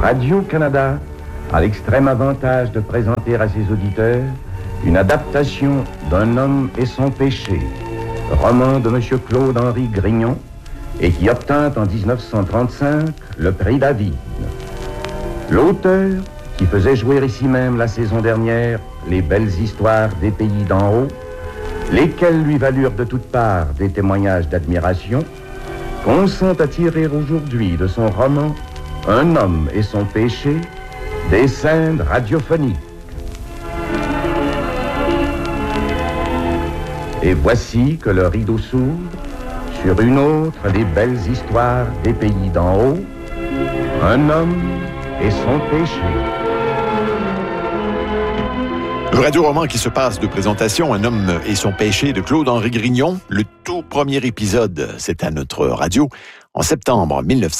Radio-Canada a l'extrême avantage de présenter à ses auditeurs une adaptation d'Un homme et son péché, roman de M. Claude-Henri Grignon, et qui obtint en 1935 le prix David. L'auteur, qui faisait jouer ici même la saison dernière les belles histoires des pays d'en haut, lesquelles lui valurent de toutes parts des témoignages d'admiration, consent à tirer aujourd'hui de son roman Un homme et son péché des scènes radiophoniques. Et voici que le rideau s'ouvre sur une autre des belles histoires des pays d'en haut, Un homme et son péché. Le radio-roman qui se passe de présentation, Un homme et son péché de Claude-Henri Grignon. Le tout premier épisode, c'est à notre radio en septembre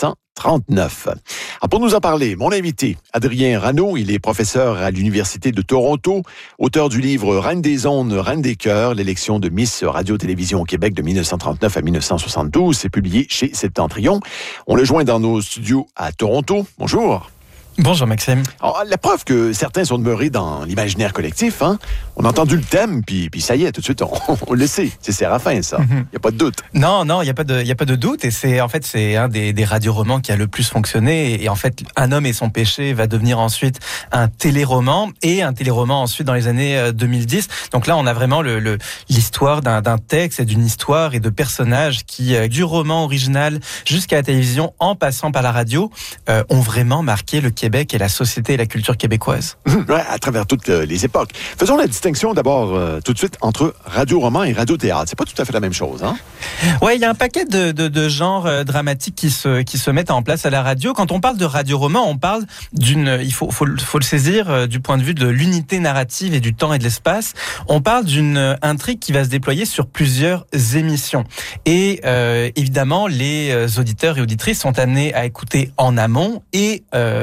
1939. Alors pour nous en parler, mon invité, Adrien Rano, il est professeur à l'Université de Toronto, auteur du livre Reine des ondes, Reine des cœurs, l'élection de Miss Radio-Télévision au Québec de 1939 à 1972. C'est publié chez Septentrion. On le joint dans nos studios à Toronto. Bonjour. Bonjour Maxime. Alors, la preuve que certains sont demeurés dans l'imaginaire collectif, hein? On a entendu le thème, puis ça y est, tout de suite, on le sait. C'est Séraphin, ça. Il n'y a pas de doute. Non, il n'y a pas de doute. Et c'est un des radioromans qui a le plus fonctionné. Et en fait, Un homme et son péché va devenir ensuite un téléroman. Et un téléroman ensuite dans les années 2010. Donc là, on a vraiment l'histoire d'un texte et d'une histoire et de personnages qui, du roman original jusqu'à la télévision, en passant par la radio, ont vraiment marqué le Québec et la société et la culture québécoise. Ouais, à travers toutes les époques. Faisons la distinction d'abord tout de suite entre radio-roman et radio-théâtre. C'est pas tout à fait la même chose, hein? Ouais, il y a un paquet de genres dramatiques qui se mettent en place à la radio. Quand on parle de radio-roman, on parle il faut le saisir du point de vue de l'unité narrative et du temps et de l'espace. On parle d'une intrigue qui va se déployer sur plusieurs émissions. Et évidemment, les auditeurs et auditrices sont amenés à écouter en amont et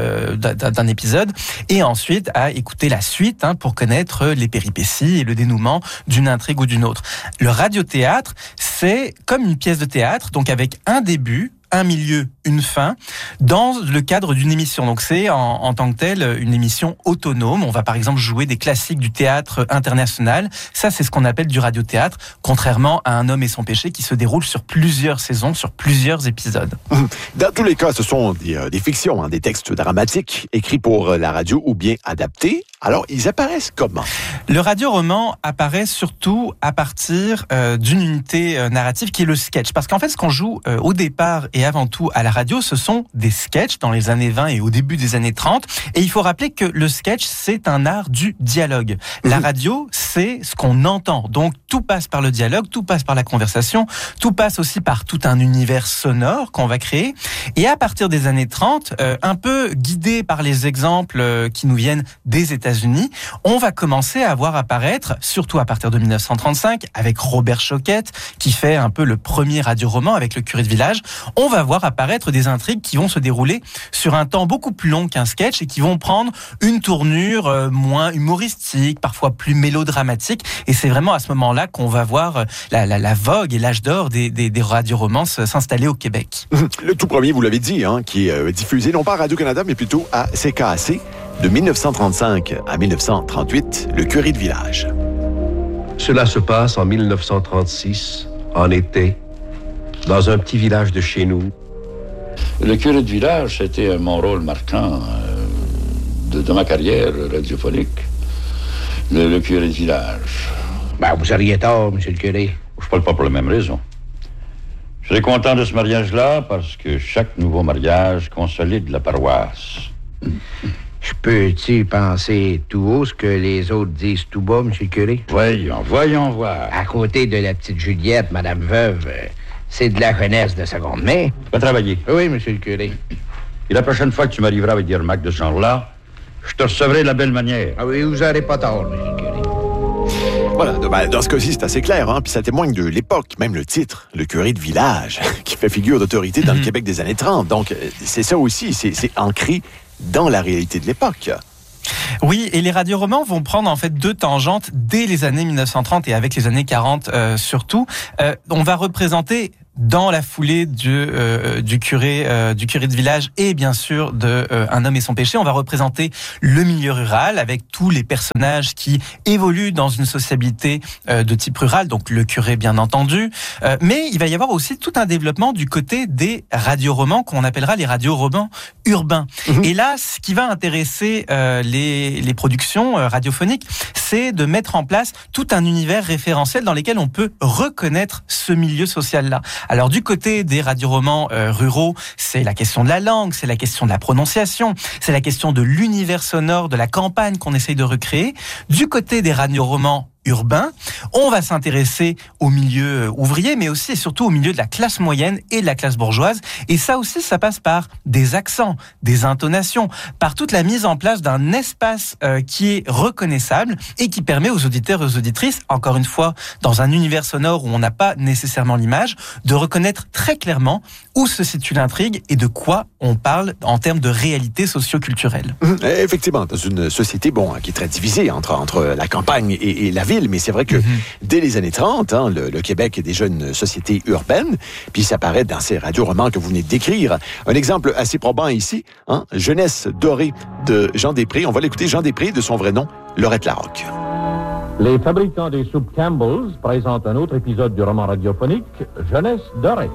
d'un épisode, et ensuite à écouter la suite pour connaître les péripéties et le dénouement d'une intrigue ou d'une autre. Le radiothéâtre, c'est comme une pièce de théâtre, donc avec un début, un milieu, une fin, dans le cadre d'une émission. Donc c'est en tant que tel une émission autonome. On va par exemple jouer des classiques du théâtre international. Ça, c'est ce qu'on appelle du radiothéâtre, contrairement à Un homme et son péché qui se déroule sur plusieurs saisons, sur plusieurs épisodes. Dans tous les cas, ce sont des fictions, des textes dramatiques écrits pour la radio ou bien adaptés. Alors, ils apparaissent comment? Le radio-roman apparaît surtout à partir d'une unité narrative qui est le sketch. Parce qu'en fait, ce qu'on joue au départ et avant tout à la radio, ce sont des sketchs dans les années 20 et au début des années 30. Et il faut rappeler que le sketch, c'est un art du dialogue. La radio, c'est ce qu'on entend. Donc, tout passe par le dialogue, tout passe par la conversation, tout passe aussi par tout un univers sonore qu'on va créer. Et à partir des années 30, un peu guidé par les exemples qui nous viennent des États-Unis, on va commencer à voir apparaître, surtout à partir de 1935, avec Robert Choquette, qui fait un peu le premier radio-roman avec Le curé de village, on va voir apparaître des intrigues qui vont se dérouler sur un temps beaucoup plus long qu'un sketch et qui vont prendre une tournure moins humoristique, parfois plus mélodramatique. Et c'est vraiment à ce moment-là qu'on va voir la vogue et l'âge d'or des radioromans s'installer au Québec. Le tout premier, vous l'avez dit, qui est diffusé non pas à Radio-Canada, mais plutôt à CKAC, de 1935 à 1938, Le curé de village. Cela se passe en 1936, en été, dans un petit village de chez nous. Le curé de village, c'était mon rôle marquant de ma carrière radiophonique. Le curé de village. Ben, vous auriez tort, monsieur le curé. Je parle pas pour la même raison. Je serais content de ce mariage-là parce que chaque nouveau mariage consolide la paroisse. Je peux-tu penser tout haut ce que les autres disent tout bas, monsieur le curé? Voyons voir. À côté de la petite Juliette, madame veuve, c'est de la jeunesse de seconde main. Tu vas travailler. Oui, monsieur le curé. Et la prochaine fois que tu m'arriveras avec des remarques de ce genre-là, je te recevrai de la belle manière. Ah oui, vous n'aurez pas tort, monsieur le curé. Voilà, dans ce cas-ci, c'est assez clair, puis ça témoigne de l'époque, même le titre, Le curé de village, qui fait figure d'autorité dans le Québec des années 30. Donc, c'est ça aussi, c'est ancré dans la réalité de l'époque. Oui, et les radioromans vont prendre en fait deux tangentes dès les années 1930 et avec les années 40 surtout. On va représenter dans la foulée du curé de village et bien sûr de Un homme et son péché, on va représenter le milieu rural avec tous les personnages qui évoluent dans une sociabilité de type rural, donc le curé bien entendu, mais il va y avoir aussi tout un développement du côté des radioromans qu'on appellera les radioromans urbains. Et là, ce qui va intéresser les productions radiophoniques, c'est de mettre en place tout un univers référentiel dans lequel on peut reconnaître ce milieu social-là. Alors du côté des radioromans ruraux, c'est la question de la langue, c'est la question de la prononciation, c'est la question de l'univers sonore de la campagne qu'on essaye de recréer. Du côté des radioromans urbain, on va s'intéresser au milieu ouvrier, mais aussi et surtout au milieu de la classe moyenne et de la classe bourgeoise. Et ça aussi, ça passe par des accents, des intonations, par toute la mise en place d'un espace qui est reconnaissable et qui permet aux auditeurs et aux auditrices, encore une fois, dans un univers sonore où on n'a pas nécessairement l'image, de reconnaître très clairement où se situe l'intrigue et de quoi on parle en termes de réalité socio-culturelle. Effectivement, dans une société qui est très divisée entre la campagne et la ville, mais c'est vrai que dès les années 30, le Québec est déjà une société urbaine, puis ça apparaît dans ces radioromans que vous venez de décrire. Un exemple assez probant ici, Jeunesse dorée de Jean Després. On va l'écouter, Jean Després, de son vrai nom, Laurette Larocque. Les fabricants des soupes Campbell's présentent un autre épisode du roman radiophonique Jeunesse dorée.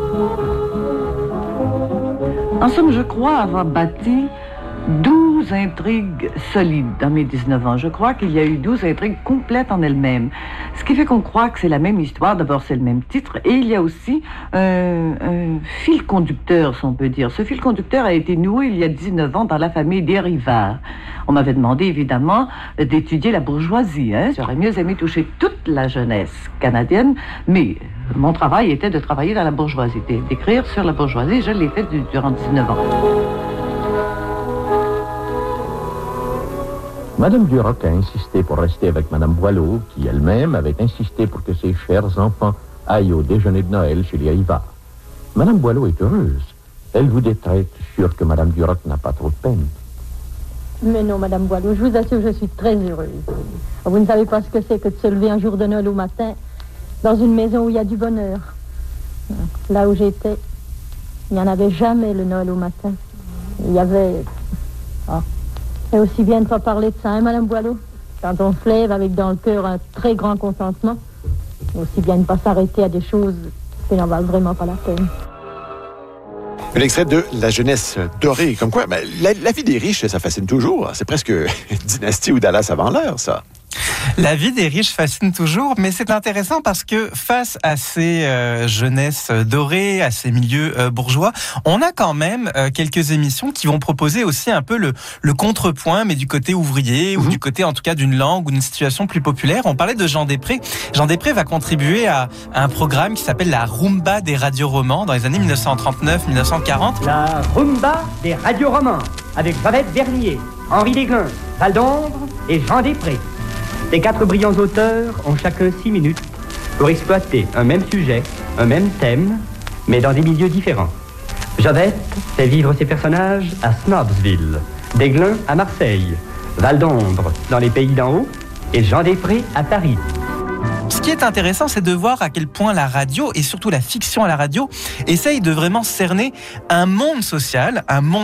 En somme, je crois avoir bâti 12 intrigues solides dans mes 19 ans. Je crois qu'il y a eu 12 intrigues complètes en elles-mêmes. Ce qui fait qu'on croit que c'est la même histoire. D'abord, c'est le même titre. Et il y a aussi un fil conducteur, si on peut dire. Ce fil conducteur a été noué il y a 19 ans dans la famille des Rivard. On m'avait demandé, évidemment, d'étudier la bourgeoisie. J'aurais mieux aimé toucher toute la jeunesse canadienne, mais mon travail était de travailler dans la bourgeoisie, d'écrire sur la bourgeoisie. Je l'ai fait durant 19 ans. Madame Duroc a insisté pour rester avec Madame Boileau, qui elle-même avait insisté pour que ses chers enfants aillent au déjeuner de Noël chez les Rivard. Madame Boileau est heureuse. Elle vous détraite, sûre que Madame Duroc n'a pas trop de peine. Mais non, Madame Boileau, je vous assure, je suis très heureuse. Vous ne savez pas ce que c'est que de se lever un jour de Noël au matin dans une maison où il y a du bonheur. Là où j'étais, il n'y en avait jamais le Noël au matin. Il y avait... Et aussi bien ne pas parler de ça, Madame Boileau. Quand on se lève avec dans le cœur un très grand contentement, aussi bien ne pas s'arrêter à des choses qui n'en valent vraiment pas la peine. Un extrait de La jeunesse dorée. Comme quoi, la vie des riches, ça fascine toujours. C'est presque Dynastie ou Dallas avant l'heure, ça. La vie des riches fascine toujours, mais c'est intéressant parce que face à ces jeunesses dorées, à ces milieux bourgeois, on a quand même quelques émissions qui vont proposer aussi un peu le contrepoint, mais du côté ouvrier ou du côté en tout cas d'une langue ou d'une situation plus populaire. On parlait de Jean Després. Jean Després va contribuer à un programme qui s'appelle la Rumba des radioromans dans les années 1939-1940. La Rumba des radioromans avec Javette Vernier, Henri Desglins, Val d'Ombre et Jean Després. Ces 4 brillants auteurs ont chacun 6 minutes pour exploiter un même sujet, un même thème, mais dans des milieux différents. Javette fait vivre ses personnages à Snobsville, Desglins à Marseille, Val d'Ombre dans les pays d'en haut et Jean Després à Paris. Ce qui est intéressant, c'est de voir à quel point la radio, et surtout la fiction à la radio, essaye de vraiment cerner un monde social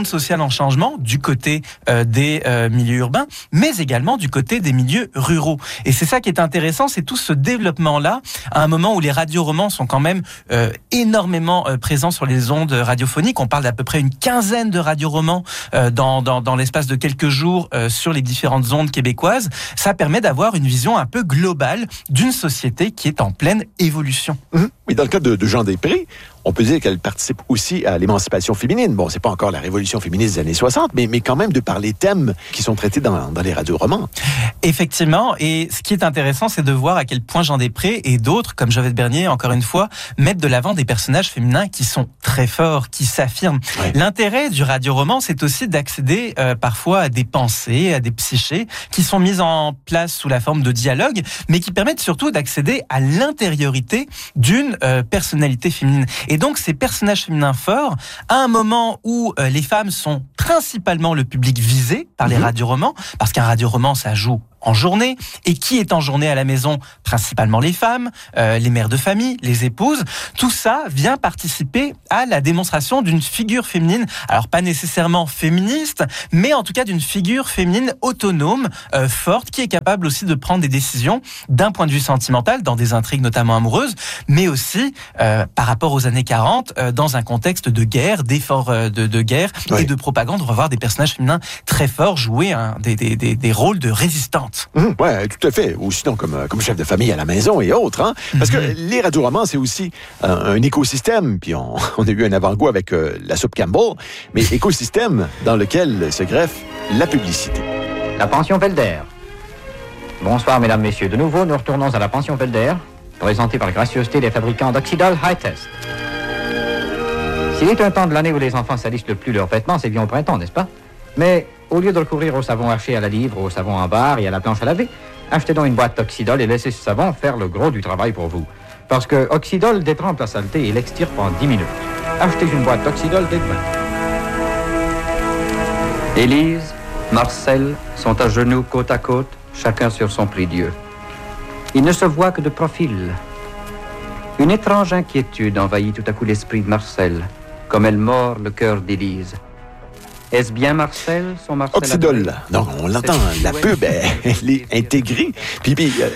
en changement, du côté des milieux urbains, mais également du côté des milieux ruraux. Et c'est ça qui est intéressant, c'est tout ce développement-là, à un moment où les radioromans sont quand même énormément présents sur les ondes radiophoniques. On parle d'à peu près une quinzaine de radioromans dans l'espace de quelques jours sur les différentes ondes québécoises. Ça permet d'avoir une vision un peu globale d'une société qui est en pleine évolution. Oui, dans le cas de Jean Després, on peut dire qu'elle participe aussi à l'émancipation féminine. Bon, c'est pas encore la révolution féministe des années 60, mais quand même de par les thèmes qui sont traités dans les radioromans. Effectivement, et ce qui est intéressant, c'est de voir à quel point Jean Després et d'autres, comme Javette Bernier, encore une fois, mettent de l'avant des personnages féminins qui sont très forts, qui s'affirment. Ouais. L'intérêt du radioroman, c'est aussi d'accéder parfois à des pensées, à des psychés, qui sont mises en place sous la forme de dialogue, mais qui permettent surtout d'accéder à l'intériorité d'une personnalité féminine. Et donc, ces personnages féminins forts, à un moment où les femmes sont principalement le public visé par les radioromans, parce qu'un radioroman, ça joue en journée. Et qui est en journée à la maison? Principalement les femmes, les mères de famille, les épouses. Tout ça vient participer à la démonstration d'une figure féminine. Alors pas nécessairement féministe, mais en tout cas d'une figure féminine autonome, forte, qui est capable aussi de prendre des décisions d'un point de vue sentimental, dans des intrigues notamment amoureuses, mais aussi par rapport aux années 40, dans un contexte de guerre, d'efforts de guerre et de propagande. On va voir des personnages féminins très forts jouer des rôles de résistantes. Ouais, tout à fait. Ou sinon comme chef de famille à la maison et autres. Hein? Parce que les radioromans, c'est aussi un écosystème. Puis on a eu un avant-goût avec la soupe Campbell, mais écosystème dans lequel se greffe la publicité. La pension Velder. Bonsoir, mesdames, messieurs. De nouveau, nous retournons à la pension Velder, présentée par gracieuseté des fabricants d'Oxydol High Test. S'il est un temps de l'année où les enfants salissent le plus leurs vêtements, c'est bien au printemps, n'est-ce pas? Mais au lieu de recourir au savon haché à la livre, au savon en barre et à la planche à laver, achetez donc une boîte d'Oxydol et laissez ce savon faire le gros du travail pour vous. Parce que Oxydol détrempe la saleté et l'extirpe en 10 minutes. Achetez une boîte d'Oxydol dès demain. Élise, Marcel sont à genoux côte à côte, chacun sur son prie-dieu. Ils ne se voient que de profil. Une étrange inquiétude envahit tout à coup l'esprit de Marcel, comme elle mord le cœur d'Élise. Est-ce bien Marcel, son Marcel? Oxydol. Donc, on l'entend, la pub, elle est intégrée. Puis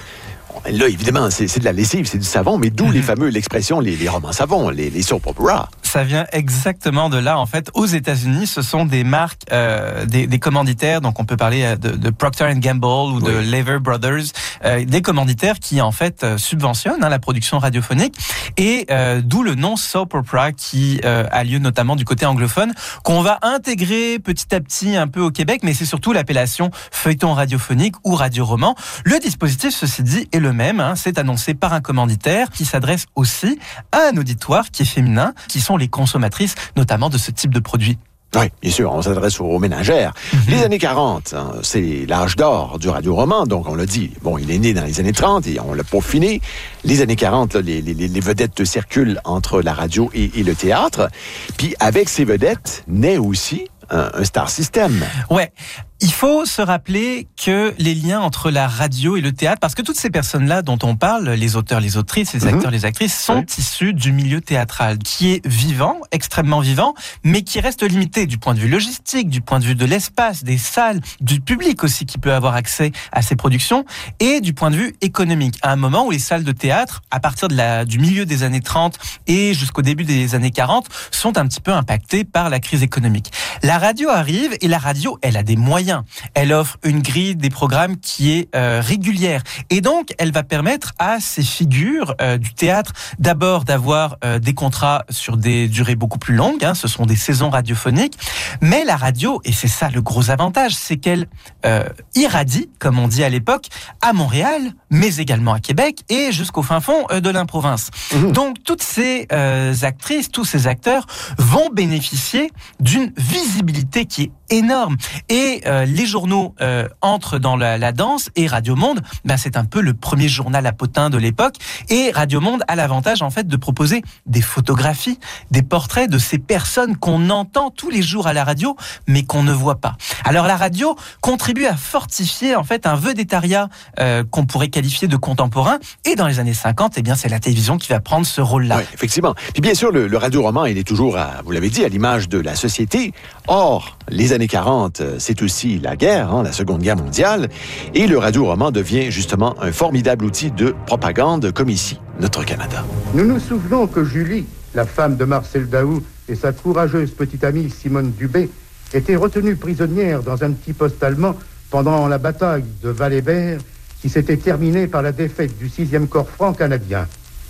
là, évidemment, c'est de la lessive, c'est du savon, mais d'où l'expression, les romans savons, les soap opera. Ça vient exactement de là, en fait. Aux États-Unis, ce sont des marques, des commanditaires. Donc, on peut parler de Procter & Gamble ou de Lever Brothers, des commanditaires qui, en fait, subventionnent la production radiophonique. Et d'où le nom soap opera qui a lieu notamment du côté anglophone, qu'on va intégrer petit à petit un peu au Québec, mais c'est surtout l'appellation feuilleton radiophonique ou radioroman. Le dispositif, ceci dit, est le même. C'est annoncé par un commanditaire qui s'adresse aussi à un auditoire qui est féminin, qui sont les consommatrices, notamment de ce type de produit. Oui, bien sûr, on s'adresse aux ménagères. Les années 40, c'est l'âge d'or du radioroman, donc on l'a dit. Bon, il est né dans les années 30 et on l'a peaufiné. Les années 40, là, les vedettes circulent entre la radio et le théâtre. Puis avec ces vedettes, naît aussi un star system. Ouais. Il faut se rappeler que les liens entre la radio et le théâtre, parce que toutes ces personnes-là dont on parle, les auteurs, les autrices, les acteurs, les actrices, sont issus du milieu théâtral, qui est vivant, extrêmement vivant, mais qui reste limité du point de vue logistique, du point de vue de l'espace, des salles, du public aussi qui peut avoir accès à ces productions, et du point de vue économique. À un moment où les salles de théâtre, à partir du milieu des années 30 et jusqu'au début des années 40, sont un petit peu impactées par la crise économique. La radio arrive, et la radio, elle a des moyens. Elle offre une grille des programmes qui est régulière. Et donc, elle va permettre à ces figures du théâtre d'abord d'avoir des contrats sur des durées beaucoup plus longues. Ce sont des saisons radiophoniques. Mais la radio, et c'est ça le gros avantage, c'est qu'elle irradie, comme on dit à l'époque, à Montréal, mais également à Québec et jusqu'au fin fond de l'Inde-Province. Donc, toutes ces actrices, tous ces acteurs vont bénéficier d'une visibilité qui est énorme. Et les journaux entrent dans la danse, et Radio Monde, c'est un peu le premier journal à potins de l'époque. Et Radio Monde a l'avantage, en fait, de proposer des photographies, des portraits de ces personnes qu'on entend tous les jours à la radio, mais qu'on ne voit pas. Alors la radio contribue à fortifier, en fait, un vedettariat qu'on pourrait qualifier de contemporain. Et dans les années 50, c'est la télévision qui va prendre ce rôle-là. Oui, effectivement. Puis bien sûr, le radioroman, il est toujours, vous l'avez dit, à l'image de la société. Or, les années 40, c'est aussi la guerre, la Seconde Guerre mondiale, et le radioroman devient justement un formidable outil de propagande, comme ici, notre Canada. Nous nous souvenons que Julie, la femme de Marcel Daou, et sa courageuse petite amie Simone Dubé étaient retenues prisonnières dans un petit poste allemand pendant la bataille de Val-Hébert, qui s'était terminée par la défaite du 6e corps franc canadien.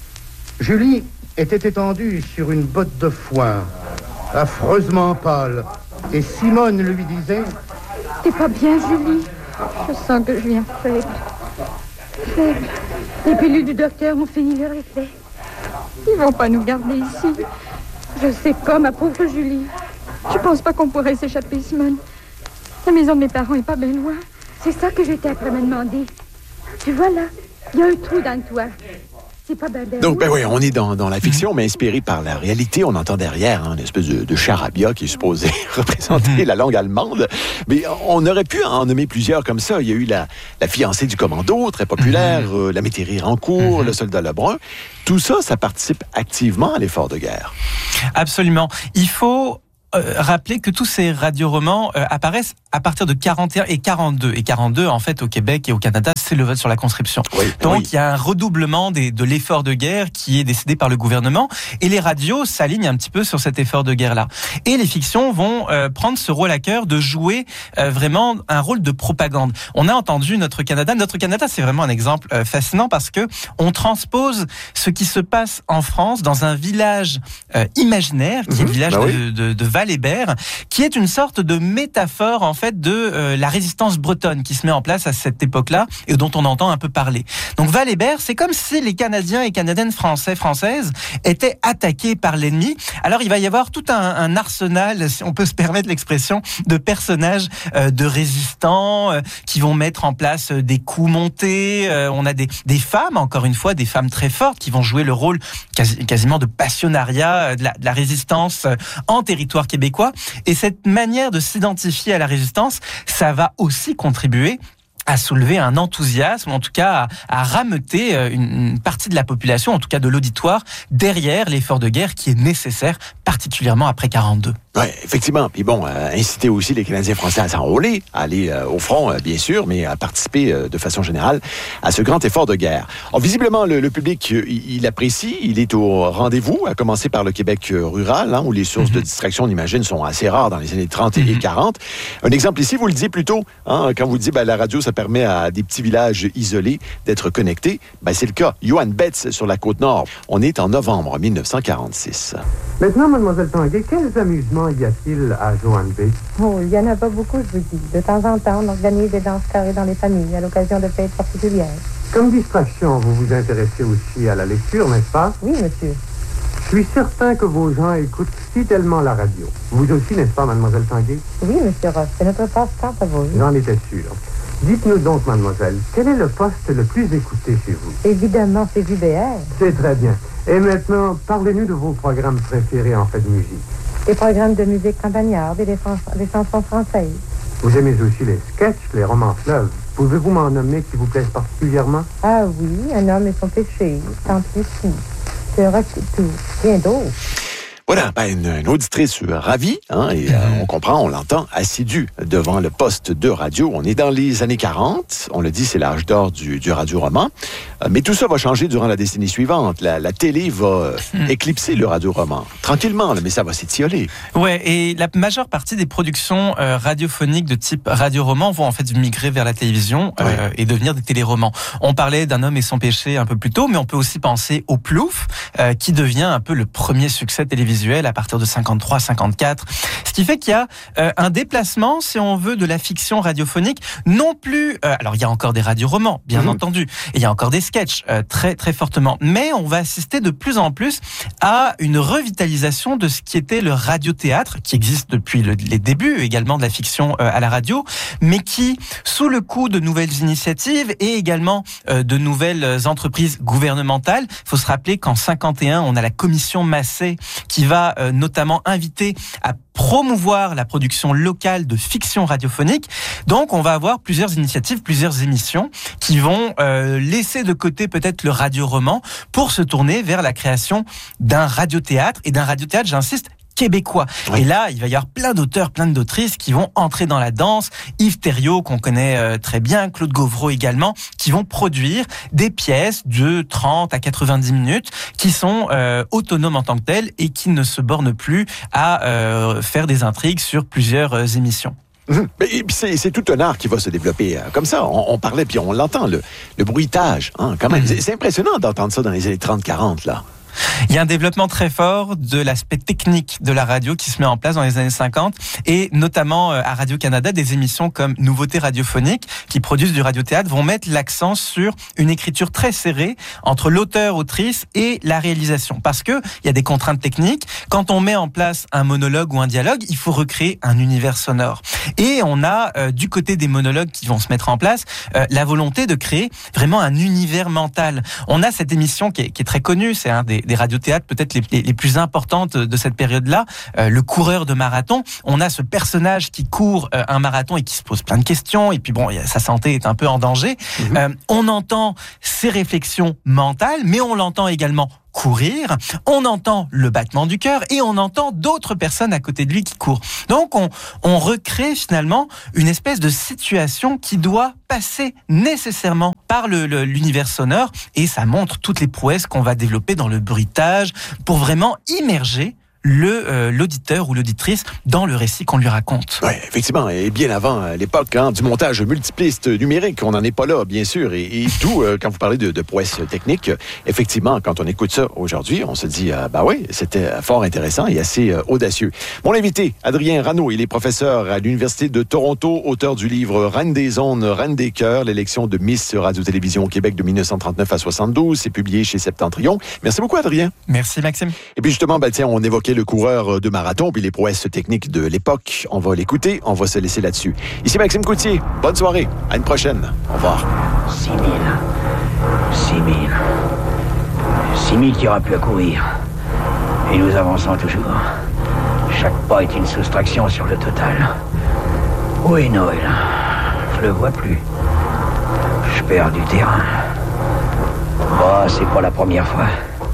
Julie était étendue sur une botte de foin, affreusement pâle, et Simone lui disait: T'es pas bien, Julie? Je sens que je viens faible. Faible. Les pilules du docteur ont fini leur effet. Ils vont pas nous garder ici. Je sais pas, ma pauvre Julie. Je pense pas qu'on pourrait s'échapper, Simone. La maison de mes parents est pas bien loin. C'est ça que j'étais après me demander. Tu vois là, il y a un trou dans le toit. C'est pas Bader. Donc, ben oui, on est dans la fiction, mais inspiré par la réalité. On entend derrière une espèce de charabia qui est supposé représenter la langue allemande. Mais on aurait pu en nommer plusieurs comme ça. Il y a eu la fiancée du commando, très populaire, la Métairie en cours, le soldat Lebrun. Tout ça, ça participe activement à l'effort de guerre. Absolument. Il faut rappeler que tous ces radioromans apparaissent à partir de 41 et 42. Et 42, en fait, au Québec et au Canada, c'est le vote sur la conscription. Oui, donc, il y a un redoublement de l'effort de guerre qui est décidé par le gouvernement. Et les radios s'alignent un petit peu sur cet effort de guerre-là. Et les fictions vont prendre ce rôle à cœur de jouer vraiment un rôle de propagande. On a entendu Notre Canada. Notre Canada, c'est vraiment un exemple fascinant parce que on transpose ce qui se passe en France dans un village imaginaire, qui est le village de Val-Hébert, qui est une sorte de métaphore, en fait, de la résistance bretonne qui se met en place à cette époque-là et dont on entend un peu parler. Donc Val-Hébert, c'est comme si les Canadiens et Canadiennes françaises étaient attaqués par l'ennemi. Alors il va y avoir tout un arsenal, si on peut se permettre l'expression, de personnages de résistants qui vont mettre en place des coups montés. On a des femmes, encore une fois, des femmes très fortes qui vont jouer le rôle quasiment de passionnariat de la résistance en territoire québécois. Et cette manière de s'identifier à la résistance, ça va aussi contribuer à soulever un enthousiasme, en tout cas à rameuter une partie de la population, en tout cas de l'auditoire, derrière l'effort de guerre qui est nécessaire, particulièrement après 42. Oui, effectivement. Puis bon, inciter aussi les Canadiens français à s'enrôler, à aller au front, bien sûr, mais à participer de façon générale à ce grand effort de guerre. Alors, visiblement, le public, il apprécie, il est au rendez-vous, à commencer par le Québec rural, où les sources de distraction, on imagine, sont assez rares dans les années 30 et 40. Un exemple ici, vous le disiez plus tôt, quand vous dites la radio, ça permet à des petits villages isolés d'être connectés. C'est le cas. Johan Betts, sur la Côte-Nord. On est en novembre 1946. Maintenant, Mademoiselle Tanguay, quels amusements y a-t-il à Johan Betts? Oh, il n'y en a pas beaucoup, je vous dis. De temps en temps, on organise des danses carrées dans les familles à l'occasion de fêtes particulières. Comme distraction, vous vous intéressez aussi à la lecture, n'est-ce pas? Oui, monsieur. Je suis certain que vos gens écoutent fidèlement la radio. Vous aussi, n'est-ce pas, Mademoiselle Tanguay? Oui, monsieur Ross, c'est notre passe-temps à vous. J'en étais sûr. Dites-nous donc, mademoiselle, quel est le poste le plus écouté chez vous? Évidemment, c'est JBR. C'est très bien. Et maintenant, parlez-nous de vos programmes préférés en fait de musique. Les programmes de musique campagnarde et les chansons françaises. Vous aimez aussi les sketchs, les romans fleuves. Pouvez-vous m'en nommer qui vous plaisent particulièrement? Ah oui, Un homme et son péché, Tant pis si, c'est tout, bien d'autres. Voilà, une auditrice ravie, et on comprend, on l'entend, assidue devant le poste de radio. On est dans les années 40, on le dit, c'est l'âge d'or du radio-roman. Mais tout ça va changer durant la décennie suivante. La télé va éclipser le radio-roman. Tranquillement, mais ça va s'étioler. Ouais, et la majeure partie des productions radiophoniques de type radio-roman vont en fait migrer vers la télévision et devenir des téléromans. On parlait d'Un homme et son péché un peu plus tôt, mais on peut aussi penser au Plouf, qui devient un peu le premier succès télévisuel à partir de 53-54. Ce qui fait qu'il y a un déplacement, si on veut, de la fiction radiophonique. Non plus... alors, il y a encore des radioromans, bien entendu. Et il y a encore des sketchs, très, très fortement. Mais on va assister de plus en plus à une revitalisation de ce qui était le radiothéâtre, qui existe depuis les débuts également de la fiction à la radio, mais qui, sous le coup de nouvelles initiatives et également de nouvelles entreprises gouvernementales, il faut se rappeler qu'en 51, on a la commission Massé qui va notamment inviter à promouvoir la production locale de fiction radiophonique. Donc, on va avoir plusieurs initiatives, plusieurs émissions qui vont laisser de côté peut-être le radio-roman pour se tourner vers la création d'un radiothéâtre et d'un radiothéâtre, j'insiste, québécois. Oui. Et là, il va y avoir plein d'auteurs, plein d'autrices qui vont entrer dans la danse. Yves Thériault, qu'on connaît très bien, Claude Gauvreau également, qui vont produire des pièces de 30 à 90 minutes qui sont autonomes en tant que telles et qui ne se bornent plus à faire des intrigues sur plusieurs émissions. Et puis c'est tout un art qui va se développer comme ça. On parlait, puis on l'entend, le bruitage. Quand même. C'est impressionnant d'entendre ça dans les années 30-40, là. Il y a un développement très fort de l'aspect technique de la radio qui se met en place dans les années 50 et notamment à Radio-Canada, des émissions comme Nouveautés radiophoniques qui produisent du radiothéâtre vont mettre l'accent sur une écriture très serrée entre l'auteur, autrice et la réalisation. Parce que il y a des contraintes techniques. Quand on met en place un monologue ou un dialogue, il faut recréer un univers sonore. Et on a du côté des monologues qui vont se mettre en place la volonté de créer vraiment un univers mental. On a cette émission qui est très connue, c'est un des radiothéâtres peut-être les plus importantes de cette période-là, le coureur de marathon. On a ce personnage qui court un marathon et qui se pose plein de questions, et puis bon, sa santé est un peu en danger. On entend ses réflexions mentales, mais on l'entend également courir, on entend le battement du cœur et on entend d'autres personnes à côté de lui qui courent. Donc on recrée finalement une espèce de situation qui doit passer nécessairement par l'univers sonore, et ça montre toutes les prouesses qu'on va développer dans le bruitage pour vraiment immerger l'auditeur ou l'auditrice dans le récit qu'on lui raconte. Oui, effectivement, et bien avant l'époque du montage multipliste numérique, on n'en est pas là, bien sûr, et tout, quand vous parlez de prouesse technique, effectivement, quand on écoute ça aujourd'hui, on se dit, oui, c'était fort intéressant et assez audacieux. Mon invité, Adrien Rano, il est professeur à l'Université de Toronto, auteur du livre Reine des ondes, Reine des cœurs, l'élection de Miss Radio-Télévision au Québec de 1939 à 72, c'est publié chez Septentrion. Merci beaucoup, Adrien. Merci, Maxime. Et puis justement, on évoquait le coureur de marathon puis les prouesses techniques de l'époque. On va l'écouter, on va se laisser là-dessus. Ici Maxime Coutier, bonne soirée, à une prochaine. Au revoir. 6 000 qui aura pu à courir. Et nous avançons toujours. Chaque pas est une soustraction sur le total. Où est Noël? Je le vois plus. Je perds du terrain. C'est pas la première fois.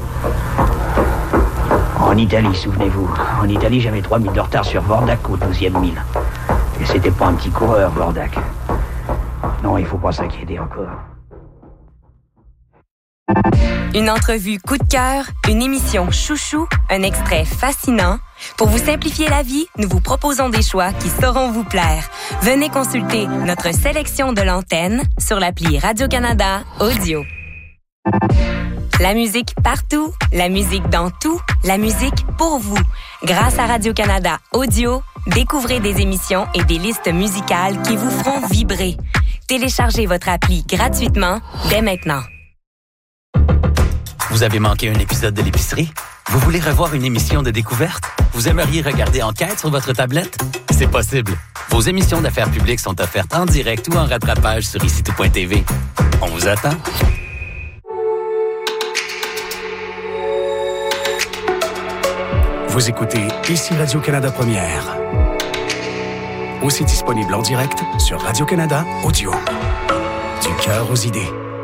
En Italie, souvenez-vous. En Italie, j'avais 3 000 de retard sur Vordak au 12e mille. Et c'était pas un petit coureur, Vordak. Non, il faut pas s'inquiéter encore. Une entrevue coup de cœur, une émission chouchou, un extrait fascinant. Pour vous simplifier la vie, nous vous proposons des choix qui sauront vous plaire. Venez consulter notre sélection de l'antenne sur l'appli Radio-Canada Audio. La musique partout, la musique dans tout, la musique pour vous. Grâce à Radio-Canada Audio, découvrez des émissions et des listes musicales qui vous feront vibrer. Téléchargez votre appli gratuitement dès maintenant. Vous avez manqué un épisode de l'épicerie? Vous voulez revoir une émission de découverte? Vous aimeriez regarder Enquête sur votre tablette? C'est possible. Vos émissions d'affaires publiques sont offertes en direct ou en rattrapage sur icitout.tv. On vous attend. Vous écoutez ici Radio-Canada Première. Aussi disponible en direct sur Radio-Canada Audio. Du cœur aux idées.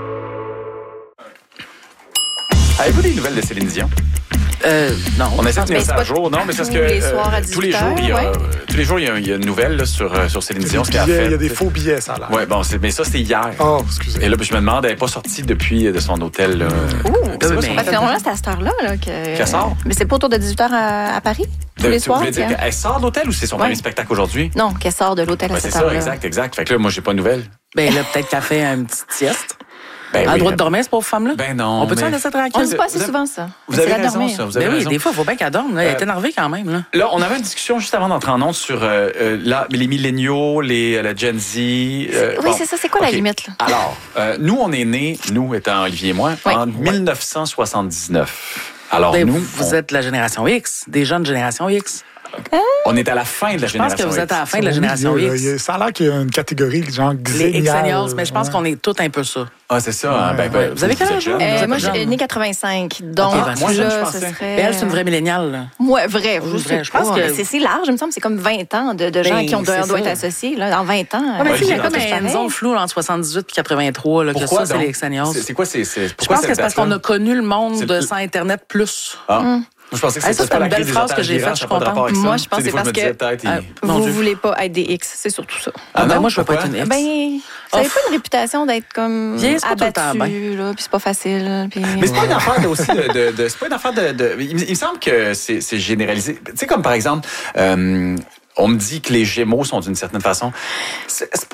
Avez-vous des nouvelles de Céline Dion? Non. On essaie de tenir ça à jour. Non, mais c'est parce que tous les jours, il y a une nouvelle là, sur Céline Dion. Ce qu'elle a fait. Il y a des faux billets, ça a l'air. Oui, mais ça, c'était hier. Oh, excusez. Et là, je me demande, elle n'est pas sortie depuis de son hôtel. Là. Normalement, c'est à cette heure-là qu'elle sort. Mais c'est pas autour de 18h à Paris? Tous les soirs? Vous voulez dire qu'elle sort de l'hôtel ou c'est son premier spectacle aujourd'hui? Non, qu'elle sort de l'hôtel à cette heure-là. C'est ça, exact. Fait que là, moi, j'ai pas de nouvelles. Ben là, peut-être qu'elle fait une petite sieste. Elle a le droit de dormir, cette pauvre femme-là? Ben non. On peut-tu en laisser tranquille? On ne dit pas assez souvent ça. Vous avez raison, ça. Ben oui, des fois, il faut bien qu'elle dorme. Elle est énervée quand même. Là, on avait une discussion juste avant d'entrer en ondes sur les milléniaux, la Gen Z. Oui, c'est ça. C'est quoi la limite? Là? Alors, nous, on est nés, nous étant Olivier et moi, en 1979. Alors, ben, vous êtes la génération X, des jeunes génération X. On est à la fin de la génération X. Je pense que vous êtes à la fin de la génération X. Ça a l'air qu'il y a une catégorie, genre les X-Seniors, mais je pense qu'on est tous un peu ça. Ah, c'est ça. Vous avez quel âge? Moi, je suis née 85. Donc, moi, là, je ce pensais. serait... Elle, c'est une vraie milléniale. Moi, vrai. Je pense que... C'est large, il me semble. C'est comme 20 ans de gens qui doivent être associés. Là, dans 20 ans. Mais il y a comme une zone floue entre 78 et 83. Là, pourquoi, que ça, c'est les X-Seniors. C'est quoi? Je pense que c'est parce qu'on a connu le monde sans Internet plus. Je pensais que c'était une belle phrase que j'ai faite, je suis contente. Moi, je pense que c'est parce que vous voulez pas être des X, c'est surtout ça. Moi, je veux pas être une X. Vous n'avez pas une réputation d'être comme abattu, là, puis c'est pas facile. Mais c'est pas une affaire aussi c'est pas une affaire il me semble que c'est généralisé. Tu sais, comme par exemple, on me dit que les Gémeaux sont d'une certaine façon. C'est pas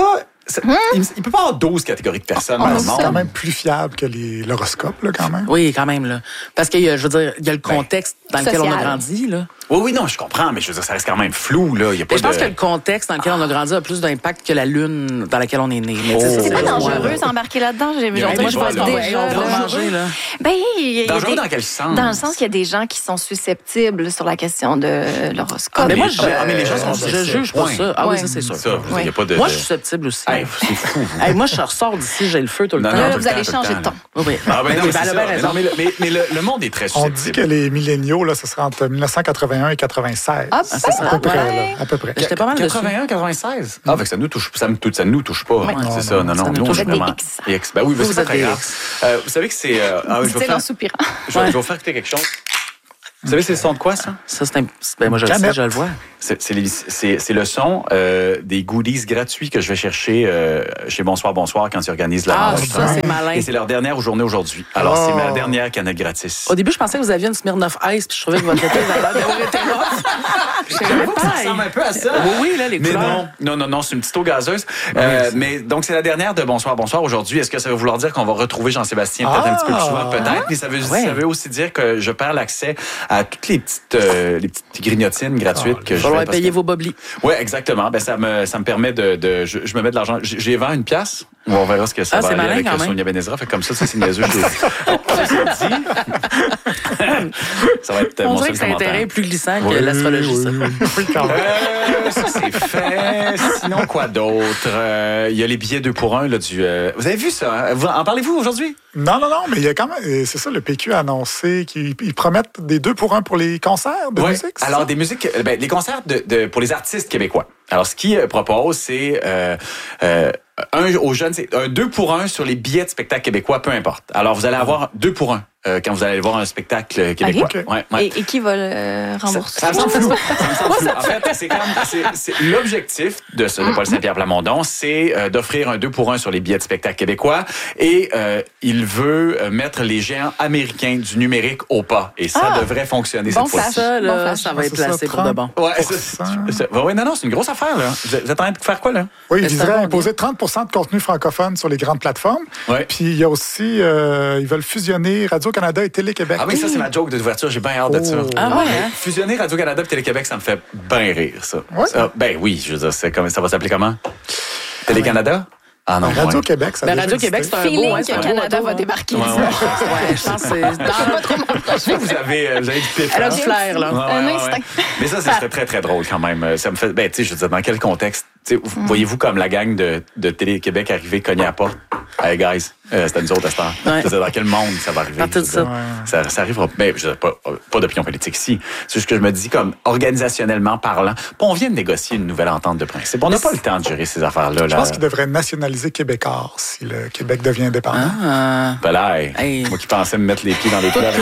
Il ne peut pas avoir 12 catégories de personnes dans le monde. C'est quand même plus fiable que l'horoscope, là, quand même. Oui, quand même, là. Parce que, je veux dire, il y a le contexte dans lequel on a grandi, là. Oui, non, je comprends, mais je veux dire, ça reste quand même flou, là. Je pense que le contexte dans lequel on a grandi a plus d'impact que la lune dans laquelle on est né. C'est pas dangereux d'embarquer là-dedans. Moi, je pense déjà dangereux, là. Dangereux dans quel sens? Dans le sens qu'il y a des gens qui sont susceptibles sur la question de l'horoscope. Mais moi, mais les gens je juge pas ça. Ah oui, ça, c'est sûr. Moi, je suis susceptible aussi. C'est fou. Moi, je ressors d'ici, j'ai le feu tout le temps. Là, vous allez changer de ton. Oui. Mais le monde est très susceptible. On dit que les milléniaux, là, ce sera entre 1981 et 96. Ah, c'est ça. À peu près. J'étais pas mal 81, 96. Ah, fait que ça nous touche pas. C'est ça. Non, nous, on est vraiment X. Ben oui, c'est pas très grave. Vous savez que c'est... Je vais vous faire écouter quelque chose. Vous savez, c'est le son de quoi, ça? Ça, c'est moi, je le sais, je le vois. C'est le son des goodies gratuits que je vais chercher chez Bonsoir quand ils organisent la rencontre. Ça, c'est malin. Et c'est leur dernière journée aujourd'hui. Alors, c'est ma dernière canette gratis. Au début, je pensais que vous aviez une Smirnoff Ice, puis je trouvais que votre été d'avoir été rough. Ça ressemble un peu à ça. Oui, là, les couleurs. Non, c'est une petite eau gazeuse. Mais donc, c'est la dernière de Bonsoir aujourd'hui. Est-ce que ça veut vouloir dire qu'on va retrouver Jean-Sébastien peut-être un petit peu plus souvent? Peut-être. Mais ça veut aussi dire que je perds l'accès à toutes les petites grignotines gratuites que je vais payer vos boblis. Oui, exactement. Ben, ça me permet je me mets de l'argent. J'ai vendu une pièce. On verra ce que ça va aller avec Sonia Benezra. Fait comme ça, c'est niaiseux. Ça va être mon seul commentaire. On dirait que c'est un terrain plus glissant que l'astrologie, ça. Ça, c'est fait. Sinon, quoi d'autre? Il y a les billets 2 pour 1 là, vous avez vu ça? Hein? En parlez-vous aujourd'hui? Non, mais il y a quand même... C'est ça, le PQ a annoncé qu'ils promettent des 2 pour 1 pour les concerts de musique. Alors, des musiques... les concerts pour les artistes québécois. Alors, ce qu'ils proposent, c'est... aux jeunes, c'est un 2 pour 1 sur les billets de spectacle québécois, peu importe. Alors, vous allez avoir 2 pour 1 quand vous allez voir un spectacle québécois. Okay. Ouais. Et qui va le rembourser? Ça me semble flou. En fait, c'est l'objectif de Paul Saint-Pierre Plamondon, c'est d'offrir un 2 pour 1 sur les billets de spectacle québécois et il veut mettre les géants américains du numérique au pas. Et ça devrait fonctionner cette fois-ci. Ça va être placé pour de bon. Non, c'est une grosse affaire. Là. Vous êtes en train de faire quoi, là? Oui, ils voudraient imposer 30 de contenu francophone sur les grandes plateformes. Ouais. Puis il y a aussi, ils veulent fusionner Radio-Canada et Télé-Québec. Ah oui, ça, c'est ma joke d'ouverture. J'ai bien hâte de ça. Ah ouais? Fusionner Radio-Canada et Télé-Québec, ça me fait bien rire, ça. Ouais. Ben oui, je veux dire, ça va s'appeler comment? Télé-Canada? Ah non, Radio-Québec, ça Radio-Québec, c'est un beau... que Canada va débarquer. Je pense que c'est... pas trop mon projet. Vous avez du pif. Elle a du flair, là. Un instinct. Mais ça serait très, très drôle quand même. Ça me fait... Ben, tu sais, je veux dire, dans quel contexte? Voyez-vous comme la gang de Télé-Québec arriver cogner à la porte? Hey, guys, c'était nous autres à cette heure. Ouais. Dans quel monde ça va arriver? Ça arrivera. Ben, je veux dire, pas d'opinion politique ici. C'est juste que je me dis, comme organisationnellement parlant, on vient de négocier une nouvelle entente de principe. On n'a pas le temps de gérer ces affaires-là. Je pense qu'il devrait nationaliser Québécois si le Québec devient indépendant. Moi qui pensais me mettre les pieds dans les plats.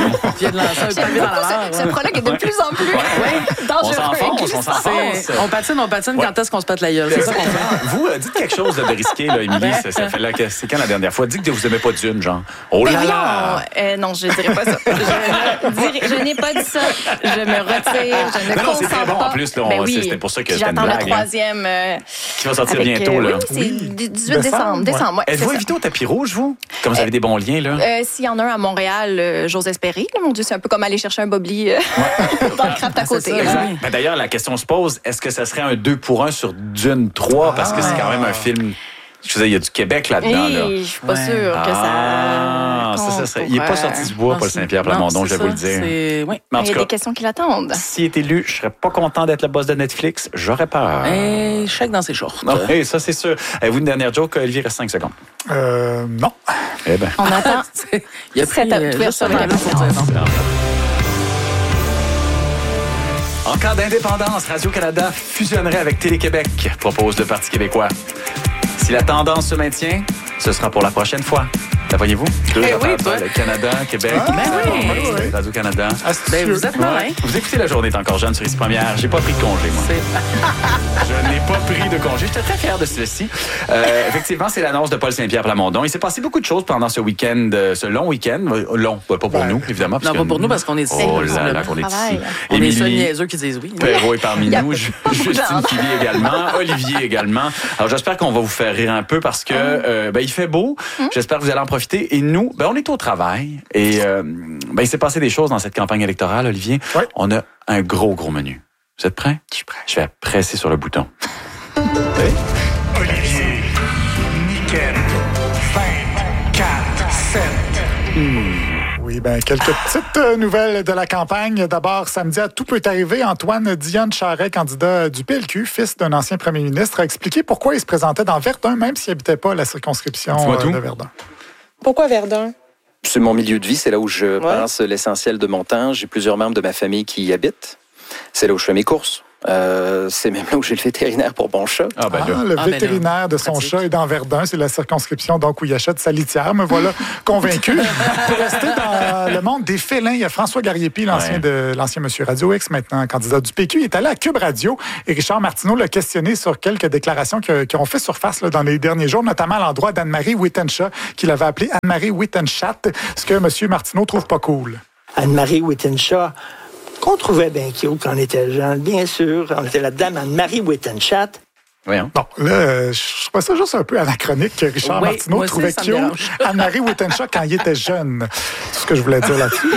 Ce prologue est de plus en plus dangereux. On s'enfonce. On patine. Quand est-ce qu'on se pète la gueule? C'est ça qu'on fait. Vous, dites quelque chose de risqué, là, Émilie. C'est quand la dernière fois? Dites que vous n'aimez pas Dune, genre. Oh là là! Non, je ne dirais pas ça. Je n'ai pas dit ça. Je me retire. Je ne consens c'est très bon pas. en plus. C'était pour ça que c'était une blague. J'attends le 3e. Qui va sortir bientôt, là. Oui, c'est 18 décembre. Êtes-vous invité au tapis rouge, vous? Comme vous avez des bons liens, là? S'il y en a un à Montréal, j'ose espérer. Mon Dieu, c'est un peu comme aller chercher un bobli dans le craft à côté. D'ailleurs, la question se pose, est-ce que ça serait un 2 pour 1 sur Dune 3? Parce que c'est quand même un film... Je veux dire, il y a du Québec là-dedans. Je suis pas sûre que ça serait... Il n'est pas sorti du bois, Paul Saint-Pierre Plamondon, je vais vous le dire. Oui. Il y a des questions qui l'attendent. S'il est élu, je serais pas content d'être le boss de Netflix. J'aurais peur. Chèque dans ses shorts. Oui, ça, c'est sûr. Avez-vous une dernière joke? Olivier, reste 5 secondes. Non. Eh bien. On attend. Il y a cette ouverture de la En cas d'indépendance, Radio-Canada fusionnerait avec Télé-Québec, propose le Parti québécois. Si la tendance se maintient, ce sera pour la prochaine fois. La voyez-vous? Le Canada, Québec, Radio-Canada. Vous êtes malin. Vous écoutez La Journée est encore jeune sur Ici Première. J'ai pas pris de congé, moi. Je n'ai pas pris de congé. J'étais très fier de ceci. Effectivement, c'est l'annonce de Paul Saint-Pierre Plamondon. Il s'est passé beaucoup de choses pendant ce week-end, ce long week-end. Long, pas pour nous, évidemment. Non, pas pour nous, parce qu'on est ici. Oh là là, qu'on est ici. On est seuls niaiseux qui disent oui. Perrault est parmi nous. Justine Philly également. Olivier également. Alors, j'espère qu'on va vous faire rire un peu parce que il fait beau. J'espère que vous allez en profiter. Et nous, on est au travail. Et il s'est passé des choses dans cette campagne électorale, Olivier. Oui. On a un gros menu. Vous êtes prêts? Je suis prêt. Je vais presser sur le bouton. Olivier, Nickel, 20, 4, 7. Oui, quelques petites nouvelles de la campagne. D'abord, samedi, tout peut arriver. Antoine Dionne Charest, candidat du PLQ, fils d'un ancien premier ministre, a expliqué pourquoi il se présentait dans Verdun, même s'il n'habitait pas la circonscription de Verdun. Pourquoi Verdun? C'est mon milieu de vie, c'est là où je passe l'essentiel de mon temps. J'ai plusieurs membres de ma famille qui y habitent. C'est là où je fais mes courses. C'est même là où j'ai le vétérinaire pour mon chat. Le vétérinaire de son chat est dans Verdun. C'est la circonscription donc où il achète sa litière. Me voilà convaincu. Pour rester dans le monde des félins, il y a François Gariepi, l'ancien Monsieur Radio X, maintenant candidat du PQ. Il est allé à Cube Radio et Richard Martineau l'a questionné sur quelques déclarations qui ont fait surface dans les derniers jours, notamment à l'endroit d'Anne-Marie Wittenshaw, qu'il avait appelé Anne-Marie Wittenschaft, ce que Monsieur Martineau trouve pas cool. Anne-Marie Wittenshaw, qu'on trouvait bien cute quand on était jeune, bien sûr. On était la dame Anne-Marie Wittenschaft. Bon, là, je trouve ça juste un peu anachronique que Richard Martineau trouvait cute Anne-Marie Wittenshaw quand il était jeune. C'est ce que je voulais dire là-dessus.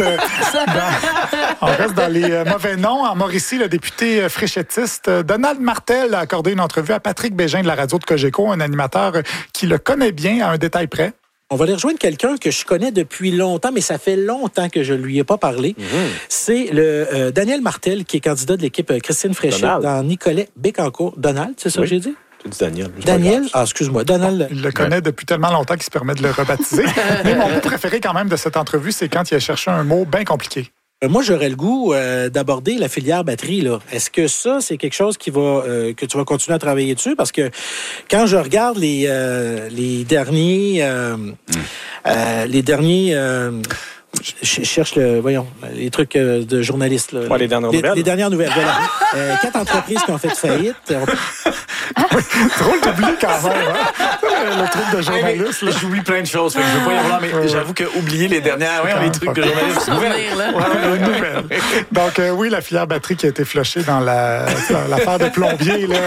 On reste dans les mauvais noms. En Mauricie, le député fréchettiste Donald Martel a accordé une entrevue à Patrick Bégin de la radio de Cogeco, un animateur qui le connaît bien à un détail près. On va aller rejoindre quelqu'un que je connais depuis longtemps, mais ça fait longtemps que je lui ai pas parlé. C'est le Daniel Martel, qui est candidat de l'équipe Christine Fréchette dans Nicolet-Bécancour. Donald, c'est ça que j'ai dit? Tu dis Daniel. Daniel? Excuse-moi. Donald. Il le connaît depuis tellement longtemps qu'il se permet de le rebaptiser. Mais mon mot préféré quand même de cette entrevue, c'est quand il a cherché un mot bien compliqué. Moi, j'aurais le goût d'aborder la filière batterie, là. Est-ce que ça, c'est quelque chose qui va que tu vas continuer à travailler dessus? Parce que quand je regarde les derniers je cherche les trucs de journalistes. Là. Les dernières nouvelles. Les dernières nouvelles, voilà. 4 entreprises qui ont fait faillite. Drôle d'oublier quand même, le truc de journaliste. J'oublie plein de choses, fait que je veux pas y avoir, mais j'avoue que oublier les dernières, les trucs de journalistes. Nouvelles. Donc, la filière batterie qui a été flushée dans l'affaire de plombier, là,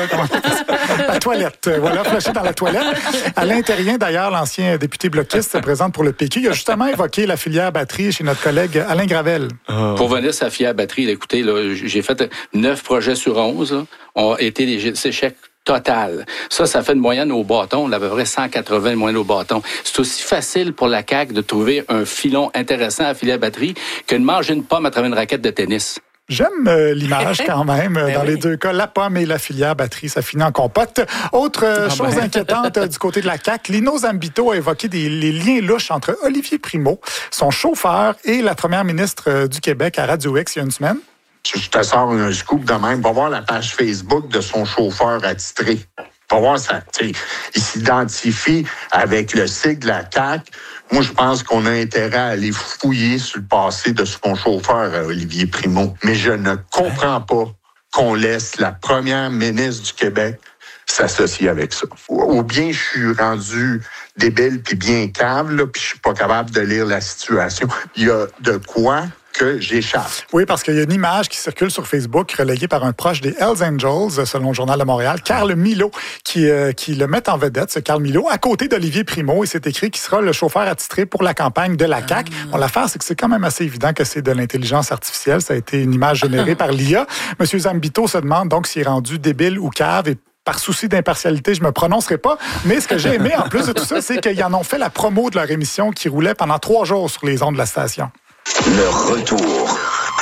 la toilette. Voilà, flushée dans la toilette. Alain Terrien, d'ailleurs, l'ancien député bloquiste, se présente pour le PQ. Il a justement évoqué la filière batterie chez notre collègue Alain Gravel. Pour venir sur la filière batterie, là, écoutez, là, j'ai fait 9 projets sur 11, là, ont été des échecs total. Ça fait une moyenne au bâton, à peu près 180 moyenne au bâton. C'est aussi facile pour la CAQ de trouver un filon intéressant à filière batterie que de manger une pomme à travers une raquette de tennis. J'aime l'image quand même. Dans les deux cas, la pomme et la filière batterie, ça finit en compote. Autre chose inquiétante du côté de la CAQ, Lino Zambito a évoqué les liens louches entre Olivier Primo, son chauffeur, et la première ministre du Québec à Radio X il y a une semaine. Je te sors un scoop de même. Va voir la page Facebook de son chauffeur attitré. Va voir ça. Il s'identifie avec le sigle de la CAQ. Moi, je pense qu'on a intérêt à aller fouiller sur le passé de son chauffeur, Olivier Primo. Mais je ne comprends pas qu'on laisse la première ministre du Québec s'associer avec ça. Ou bien je suis rendu débile puis bien cave, là, puis je suis pas capable de lire la situation. Il y a de quoi que j'échappe. Oui, parce qu'il y a une image qui circule sur Facebook relayée par un proche des Hells Angels, selon le Journal de Montréal, Carl Milo, qui le met en vedette, ce Carl Milo, à côté d'Olivier Primo, et c'est écrit qu'il sera le chauffeur attitré pour la campagne de la CAQ. Bon, l'affaire, c'est que c'est quand même assez évident que c'est de l'intelligence artificielle. Ça a été une image générée par l'IA. Monsieur Zambito se demande donc s'il est rendu débile ou cave, et par souci d'impartialité, je me prononcerai pas. Mais ce que j'ai aimé, en plus de tout ça, c'est qu'ils en ont fait la promo de leur émission qui roulait pendant 3 jours sur les ondes de la station. Le retour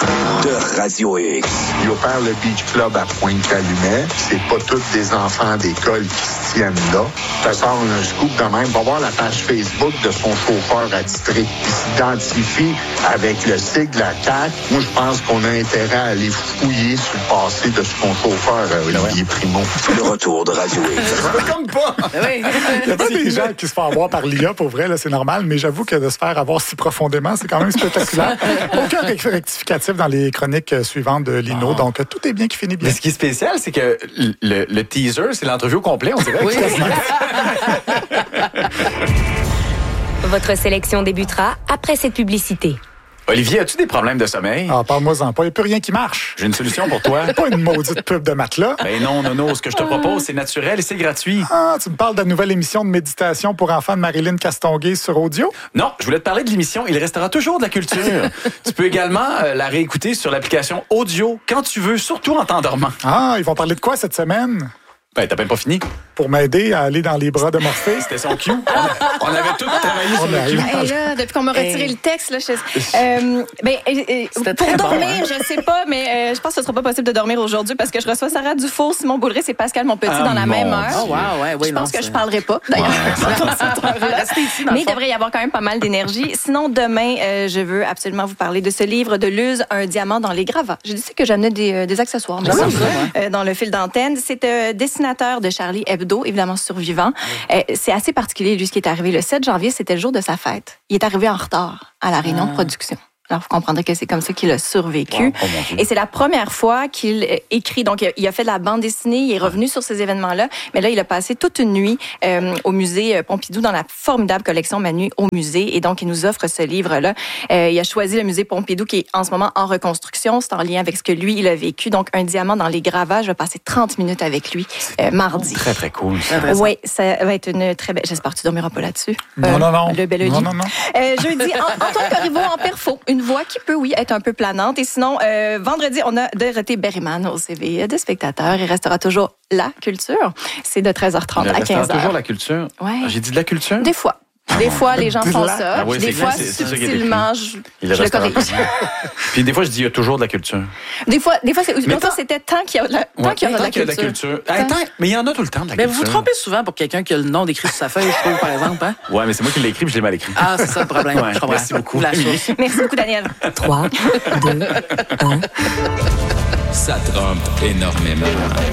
de Radio X. Il opère le Beach Club à Pointe-Calumet. C'est pas tous des enfants d'école qui se tiennent là. Ça sort un scoop de même. Va voir la page Facebook de son chauffeur attitré. Il s'identifie avec le sigle de la CAQ. Moi, je pense qu'on a intérêt à aller fouiller sur le passé de son chauffeur, Olivier Primo. Le retour de Radio X. Ça compte pas! Il y a pas des gens qui se font avoir par l'IA, pour vrai, là, c'est normal, mais j'avoue que de se faire avoir si profondément, c'est quand même spectaculaire. Aucun rectificatif positif dans les chroniques suivantes de Lino. Donc, tout est bien qui finit bien. Mais ce qui est spécial, c'est que le teaser, c'est l'entrevue au complet, on dirait. Oui. Votre sélection débutera après cette publicité. Olivier, as-tu des problèmes de sommeil? Ah, parle-moi-en pas. Il n'y a plus rien qui marche. J'ai une solution pour toi. C'est pas une maudite pub de matelas. Ben non, Nono. Ce que je te propose, c'est naturel et c'est gratuit. Ah, tu me parles de la nouvelle émission de méditation pour enfants de Marilyn Castonguay sur audio? Non, je voulais te parler de l'émission Il restera toujours de la culture. Tu peux également la réécouter sur l'application audio quand tu veux, surtout en t'endormant. Ah, ils vont parler de quoi cette semaine? Ben, t'as même pas fini. Pour m'aider à aller dans les bras de Morphée. C'était son cue. On avait tous travaillé sur le cue. Hey, là, depuis qu'on m'a retiré le texte, là, pour dormir, je sais pas, mais je pense que ce sera pas possible de dormir aujourd'hui parce que je reçois Sarah Dufour, Simon Boulris et Pascal Monpetit dans la même heure. Oh, wow, ouais, je pense que je parlerai pas, d'ailleurs. Restez ici, mais il devrait y avoir quand même pas mal d'énergie. Sinon, demain, je veux absolument vous parler de ce livre de Luz, Un diamant dans les gravats. Je disais que j'amenais des accessoires dans le fil d'antenne. C'est dessinateur de Charlie Hebdo, évidemment survivant. C'est assez particulier, lui, ce qui est arrivé le 7 janvier, c'était le jour de sa fête. Il est arrivé en retard à la réunion de production. Alors, vous comprendrez que c'est comme ça qu'il a survécu. Wow. Oh, et c'est la première fois qu'il écrit. Donc, il a fait de la bande dessinée, il est revenu sur ces événements-là. Mais là, il a passé toute une nuit au musée Pompidou dans la formidable collection Manu au musée. Et donc, il nous offre ce livre-là. Il a choisi le musée Pompidou qui est en ce moment en reconstruction. C'est en lien avec ce que lui, il a vécu. Donc, Un diamant dans les gravats. Je vais passer 30 minutes avec lui mardi. Très, très cool. Oui, ça va être une très belle... J'espère que tu dormiras pas là-dessus. Non. Le bel Oli. Non. Jeudi, Antoine Corriveau en perfo. Une voix qui peut, oui, être un peu planante. Et sinon, vendredi, on a Dorothée Berryman au CV de spectateurs. Il restera toujours la culture. C'est de 13h30 à 15h. Il restera toujours la culture? Ouais. J'ai dit de la culture? Des fois. Des fois, les gens font ça. Ah oui, des fois, subtilement, je le corrige. Puis des fois, je dis il y a toujours de la culture. Des fois c'était tant qu'il y a de la culture. Mais il y en a tout le temps de la culture. Mais vous vous trompez souvent pour quelqu'un qui a le nom décrit sur sa feuille, je trouve, par exemple. Hein? Ouais, mais c'est moi qui l'ai écrit puis je l'ai mal écrit. Ah, c'est ça le problème. Ouais, merci beaucoup. Merci beaucoup, Daniel. 3, 2, 1. Ça trompe énormément.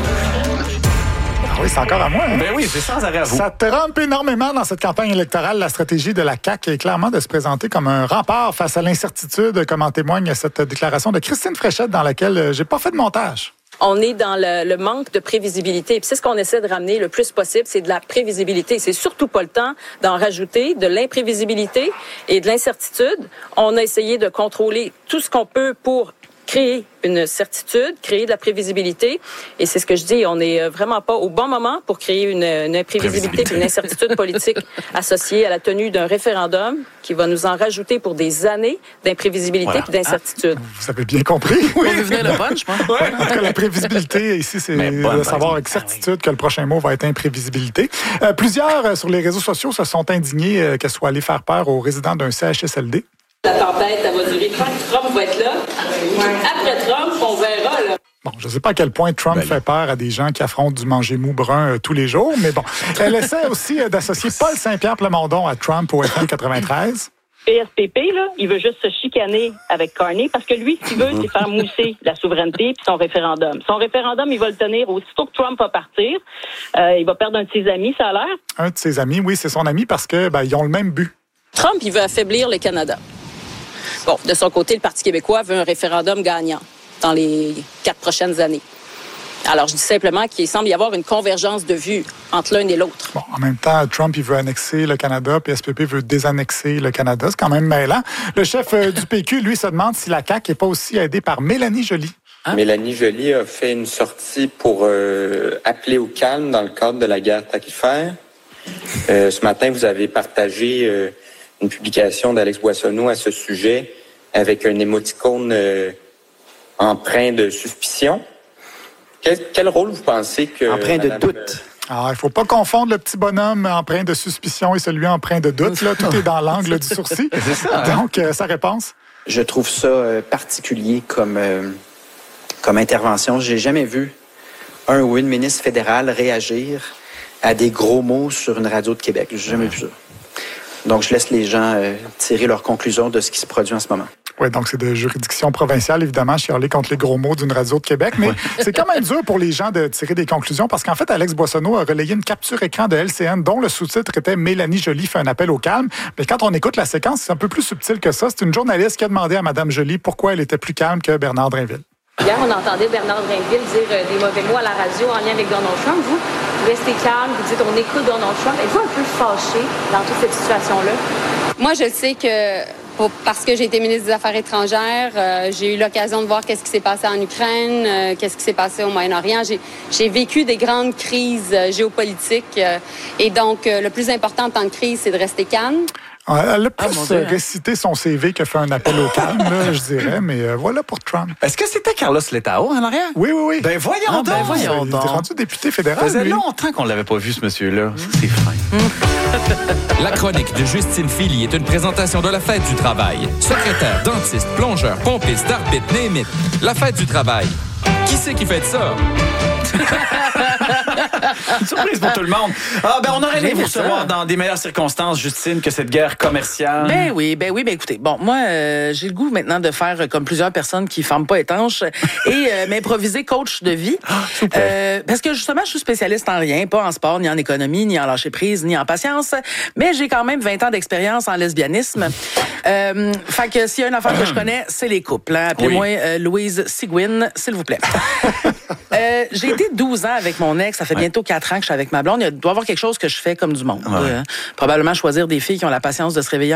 Oui, c'est encore à moi. Hein? Ben oui, c'est sans arrêt à vous. Ça trompe énormément dans cette campagne électorale. La stratégie de la CAQ est clairement de se présenter comme un rempart face à l'incertitude, comme en témoigne cette déclaration de Christine Fréchette dans laquelle j'ai pas fait de montage. On est dans le manque de prévisibilité. Puis c'est ce qu'on essaie de ramener le plus possible, c'est de la prévisibilité. C'est surtout pas le temps d'en rajouter, de l'imprévisibilité et de l'incertitude. On a essayé de contrôler tout ce qu'on peut pour créer une certitude, créer de la prévisibilité. Et c'est ce que je dis, on n'est vraiment pas au bon moment pour créer une imprévisibilité et une incertitude politique associée à la tenue d'un référendum qui va nous en rajouter pour des années d'imprévisibilité et d'incertitude. Vous avez bien compris. Oui. On venir le punch, je pense. Ouais, en tout cas, la prévisibilité, ici, c'est de savoir avec certitude que le prochain mot va être imprévisibilité. Plusieurs sur les réseaux sociaux se sont indignés qu'elle soit allée faire peur aux résidents d'un CHSLD. La tempête, elle va durer quand Trump va être là. Après Trump, on verra, là. Bon, je ne sais pas à quel point Trump fait peur à des gens qui affrontent du manger mou brun tous les jours, mais bon. Elle essaie aussi d'associer Paul Saint-Pierre Plamondon à Trump au FM 93. PSPP, là, il veut juste se chicaner avec Carney parce que lui, ce qu'il veut, c'est faire mousser la souveraineté puis son référendum. Son référendum, il va le tenir aussitôt que Trump va partir. Il va perdre un de ses amis, ça a l'air. Un de ses amis, oui, c'est son ami parce que ils ont le même but. Trump, il veut affaiblir le Canada. Bon, de son côté, le Parti québécois veut un référendum gagnant dans les 4 prochaines années. Alors, je dis simplement qu'il semble y avoir une convergence de vues entre l'un et l'autre. Bon, en même temps, Trump, il veut annexer le Canada, puis SPP veut désannexer le Canada. C'est quand même mêlant. Le chef du PQ, lui, se demande si la CAQ n'est pas aussi aidée par Mélanie Joly. Hein? Mélanie Joly a fait une sortie pour appeler au calme dans le cadre de la guerre tarifaire. Ce matin, vous avez partagé une publication d'Alex Boissonneau à ce sujet avec un émoticône empreint de suspicion. Quel rôle vous pensez que... Empreint de doute. Alors, il ne faut pas confondre le petit bonhomme empreint de suspicion et celui empreint de doute. Là, tout est dans l'angle du sourcil. C'est ça. Hein? Donc, sa réponse? Je trouve ça particulier comme intervention. J'ai jamais vu un ou une ministre fédérale réagir à des gros mots sur une radio de Québec. J'ai jamais vu ça. Donc, je laisse les gens tirer leurs conclusions de ce qui se produit en ce moment. Oui, donc c'est de juridiction provinciale, évidemment, chialer contre les gros mots d'une radio de Québec. Mais c'est quand même dur pour les gens de tirer des conclusions parce qu'en fait, Alex Boissonneau a relayé une capture écran de LCN dont le sous-titre était « Mélanie Joly fait un appel au calme ». Mais quand on écoute la séquence, c'est un peu plus subtil que ça. C'est une journaliste qui a demandé à Mme Joly pourquoi elle était plus calme que Bernard Drinville. Hier, on entendait Bernard Drinville dire des mauvais mots à la radio en lien avec Donald Trump. Vous restez calme, vous dites on écoute Donald Trump. Êtes-vous un peu fâché dans toute cette situation-là? Moi, je sais que parce que j'ai été ministre des Affaires étrangères, j'ai eu l'occasion de voir qu'est-ce qui s'est passé en Ukraine, qu'est-ce qui s'est passé au Moyen-Orient. J'ai vécu des grandes crises géopolitiques et donc le plus important en temps de crise, c'est de rester calme. Elle a plus récité son CV que fait un appel au calme, là, je dirais, mais voilà pour Trump. Est-ce que c'était Carlos Letao en arrière? Oui, oui, oui. Ben voyons donc! Il est rendu député fédéral. Ça faisait longtemps qu'on l'avait pas vu, ce monsieur-là. C'est fin. La chronique de Justine Philly est une présentation de la Fête du travail. Secrétaire, dentiste, plongeur, pompiste, arbitre, némite. La Fête du travail. Qui c'est qui fait ça? Une surprise pour tout le monde. On aurait aimé vous recevoir dans des meilleures circonstances, Justine, que cette guerre commerciale. Ben oui, écoutez. Bon, moi, j'ai le goût maintenant de faire comme plusieurs personnes qui ne ferment pas étanches et m'improviser coach de vie. Parce que justement, je suis spécialiste en rien, pas en sport, ni en économie, ni en lâcher prise, ni en patience, mais j'ai quand même 20 ans d'expérience en lesbianisme. Fait que s'il y a une affaire que je connais, c'est les couples. Hein. Appelez-moi Louise Sigouin, s'il vous plaît. J'ai été 12 ans avec mon ex. Ça fait bientôt 4 ans que je suis avec ma blonde. Il doit y avoir quelque chose que je fais comme du monde. Probablement choisir des filles qui ont la patience de se réveiller